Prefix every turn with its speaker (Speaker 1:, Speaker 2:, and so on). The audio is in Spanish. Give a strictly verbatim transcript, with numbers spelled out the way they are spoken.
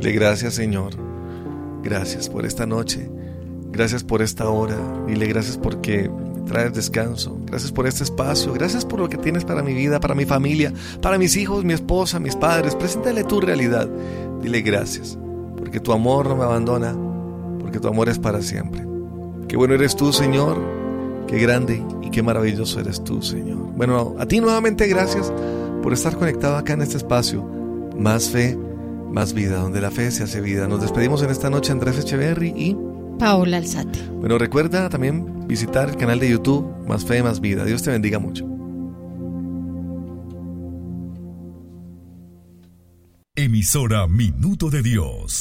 Speaker 1: Dile gracias, Señor. Gracias por esta noche. Gracias por esta hora. Dile gracias porque traes descanso. Gracias por este espacio. Gracias por lo que tienes para mi vida, para mi familia, para mis hijos, mi esposa, mis padres. Preséntale tu realidad. Dile gracias porque tu amor no me abandona, porque tu amor es para siempre. Qué bueno eres tú, Señor. Qué grande y qué maravilloso eres tú, Señor. Bueno, a ti nuevamente gracias por estar conectado acá en este espacio. Más fe, más vida, donde la fe se hace vida. Nos despedimos en esta noche, Andrés Echeverry y
Speaker 2: Paola Alzate.
Speaker 1: Bueno, recuerda también visitar el canal de YouTube Más Fe, Más Vida. Dios te bendiga mucho.
Speaker 3: Emisora Minuto de Dios.